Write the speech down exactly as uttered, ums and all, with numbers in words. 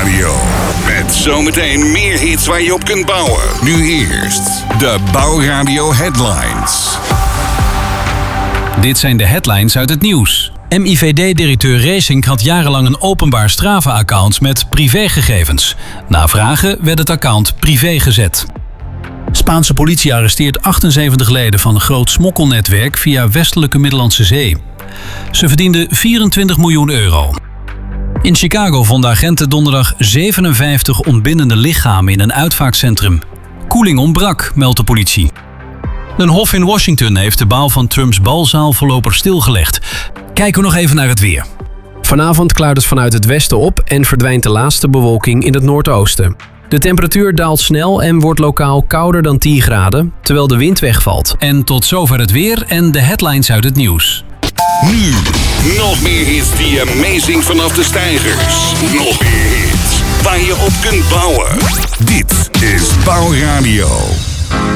Bouwradio. Met zometeen meer hits waar je op kunt bouwen. Nu eerst de Bouwradio Headlines. Dit zijn de headlines uit het nieuws. M I V D-directeur Racing had jarenlang een openbaar Strava-account met privégegevens. Na vragen werd het account privé gezet. Spaanse politie arresteert achtenzeventig leden van een groot smokkelnetwerk via westelijke Middellandse Zee. Ze verdienden vierentwintig miljoen euro. In Chicago vonden agenten donderdag zevenenvijftig ontbindende lichamen in een uitvaartcentrum. Koeling ontbrak, meldt de politie. Een hof in Washington heeft de bouw van Trumps balzaal voorlopig stilgelegd. Kijken we nog even naar het weer. Vanavond klaart het vanuit het westen op en verdwijnt de laatste bewolking in het noordoosten. De temperatuur daalt snel en wordt lokaal kouder dan tien graden, terwijl de wind wegvalt. En tot zover het weer en de headlines uit het nieuws. Nu, nog meer hits die amazing vanaf de stijgers. Nog meer hits waar je op kunt bouwen. Dit is Bouwradio.